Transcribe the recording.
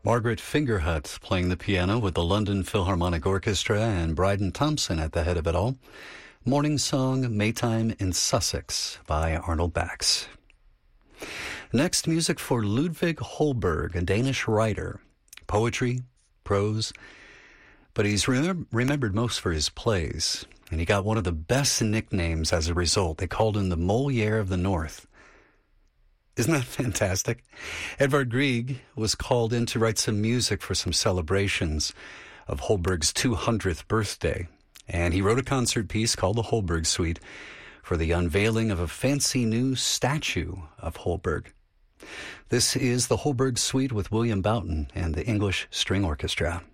Margaret Fingerhut playing the piano with the London Philharmonic Orchestra and Bryden Thompson at the head of it all. Morning Song, Maytime in Sussex by Arnold Bax. Next, music for Ludwig Holberg, a Danish writer. Poetry, prose, but he's remembered most for his plays. And he got one of the best nicknames as a result. They called him the Moliere of the North. Isn't that fantastic? Edvard Grieg was called in to write some music for some celebrations of Holberg's 200th birthday. And he wrote a concert piece called the Holberg Suite for the unveiling of a fancy new statue of Holberg. This is the Holberg Suite with William Boughton and the English String Orchestra.